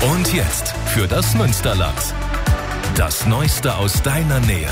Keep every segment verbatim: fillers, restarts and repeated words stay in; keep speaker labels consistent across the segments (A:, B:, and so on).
A: Und jetzt für das Münsterland. Das Neueste aus deiner Nähe.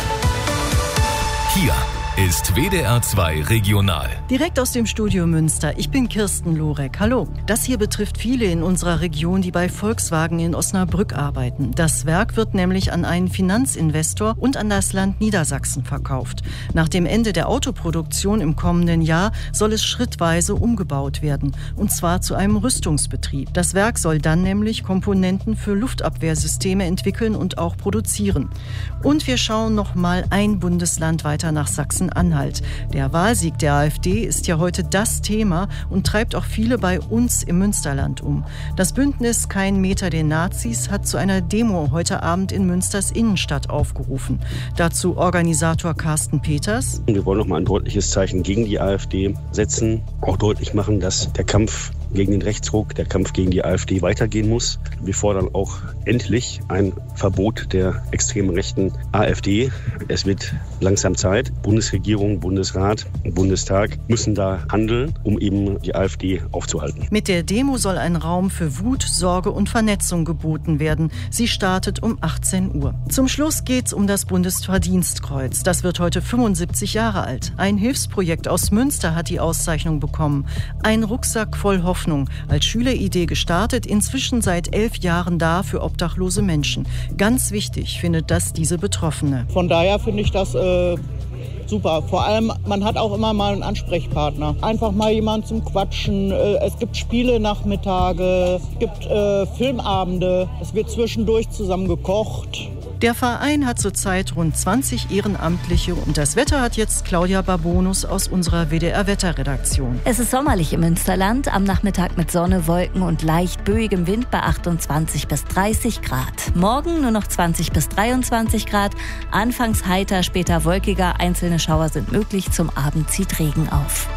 A: Hier ist W D R zwei Regional.
B: Direkt aus dem Studio Münster. Ich bin Kirsten Lorek. Hallo. Das hier betrifft viele in unserer Region, die bei Volkswagen in Osnabrück arbeiten. Das Werk wird nämlich an einen Finanzinvestor und an das Land Niedersachsen verkauft. Nach dem Ende der Autoproduktion im kommenden Jahr soll es schrittweise umgebaut werden. Und zwar zu einem Rüstungsbetrieb. Das Werk soll dann nämlich Komponenten für Luftabwehrsysteme entwickeln und auch produzieren. Und wir schauen noch mal ein Bundesland weiter nach Sachsen-Anhalt. Der Wahlsieg der AfD ist ja heute das Thema und treibt auch viele bei uns im Münsterland um. Das Bündnis Kein Meter den Nazis hat zu einer Demo heute Abend in Münsters Innenstadt aufgerufen. Dazu Organisator Carsten Peters.
C: Wir wollen noch mal ein deutliches Zeichen gegen die AfD setzen, auch deutlich machen, dass der Kampf gegen den Rechtsruck, der Kampf gegen die AfD weitergehen muss. Wir fordern auch endlich ein Verbot der extremen rechten AfD. Es wird langsam Zeit. Bundesregierung, Bundesrat, Bundestag müssen da handeln, um eben die AfD aufzuhalten.
B: Mit der Demo soll ein Raum für Wut, Sorge und Vernetzung geboten werden. Sie startet um achtzehn Uhr. Zum Schluss geht's um das Bundesverdienstkreuz. Das wird heute fünfundsiebzig Jahre alt. Ein Hilfsprojekt aus Münster hat die Auszeichnung bekommen. Ein Rucksack voll Hoffnung. Als Schüleridee gestartet, inzwischen seit elf Jahren da für obdachlose Menschen. Ganz wichtig findet das diese Betroffene.
D: Von daher finde ich das äh, super. Vor allem, man hat auch immer mal einen Ansprechpartner. Einfach mal jemanden zum Quatschen. Äh, es gibt Spiele-Nachmittage, es gibt äh, Filmabende. Es wird zwischendurch zusammen gekocht.
B: Der Verein hat zurzeit rund zwanzig Ehrenamtliche und das Wetter hat jetzt Claudia Barbonus aus unserer W D R-Wetterredaktion.
E: Es ist sommerlich im Münsterland, am Nachmittag mit Sonne, Wolken und leicht böigem Wind bei achtundzwanzig bis dreißig Grad. Morgen nur noch zwanzig bis dreiundzwanzig Grad, anfangs heiter, später wolkiger, einzelne Schauer sind möglich, zum Abend zieht Regen auf.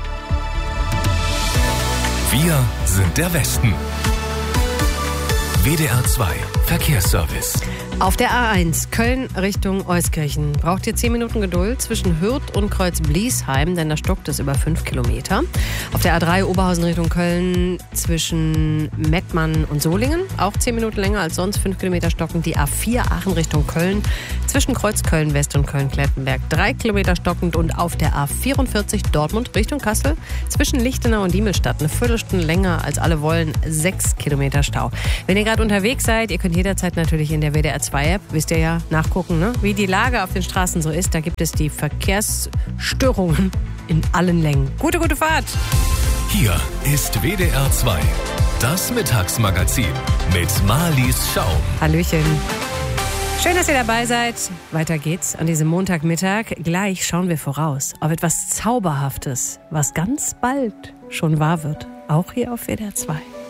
A: Wir sind der Westen. W D R zwei Verkehrsservice.
F: Auf der A eins Köln Richtung Euskirchen braucht ihr zehn Minuten Geduld zwischen Hürth und Kreuz-Bliesheim, denn da stockt es über fünf Kilometer. Auf der A drei Oberhausen Richtung Köln zwischen Mettmann und Solingen auch zehn Minuten länger als sonst, fünf Kilometer stockend. Die A vier Aachen Richtung Köln zwischen Kreuz Köln-West und Köln-Klettenberg drei Kilometer stockend. Und auf der A vierundvierzig Dortmund Richtung Kassel zwischen Lichtenau und Diemelstadt eine Viertelstunde länger als alle wollen, sechs Kilometer Stau. Wenn ihr gerade unterwegs seid, ihr könnt jederzeit natürlich in der W D R zwei App, wisst ihr ja, nachgucken, ne? Wie die Lage auf den Straßen so ist. Da gibt es die Verkehrsstörungen in allen Längen. Gute, gute Fahrt!
A: Hier ist W D R zwei, das Mittagsmagazin mit Marlies Schaum.
F: Hallöchen. Schön, dass ihr dabei seid. Weiter geht's an diesem Montagmittag. Gleich schauen wir voraus auf etwas Zauberhaftes, was ganz bald schon wahr wird. Auch hier auf W D R zwei.